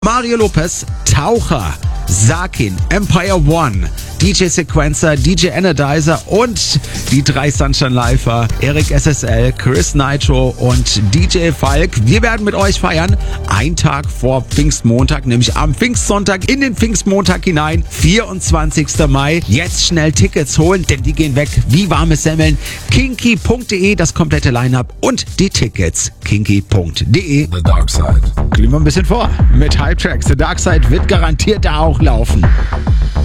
Mario Lopez, Taucher, Sakin, Empire One, DJ Sequencer, DJ Energizer und die 3 Sunshine Lifer, Eric SSL, Chris Nitro und DJ Falk. Wir werden mit euch feiern, einen Tag vor Pfingstmontag, nämlich am Pfingstsonntag in den Pfingstmontag hinein, 24. Mai. Jetzt schnell Tickets holen, denn die gehen weg wie warme Semmeln. Kinky.de, das komplette Line-Up und die Tickets. Kinky.de. The Dark Side. Glühen wir ein bisschen vor mit Hype Tracks. The Dark Side wird garantiert da auch laufen.